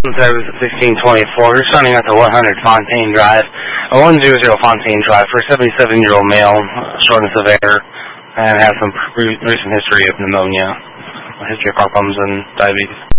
Service at 1624. We're starting at the 100 Fontaine Drive, 100 Fontaine Drive for a 77-year-old male, shortness of air, and has some recent history of pneumonia, a history of heart problems and diabetes.